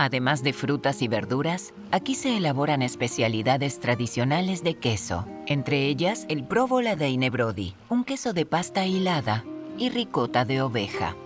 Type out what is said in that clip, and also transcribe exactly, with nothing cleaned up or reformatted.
Además de frutas y verduras, aquí se elaboran especialidades tradicionales de queso, entre ellas el provola dei Nebrodi, un queso de pasta hilada, y ricota de oveja.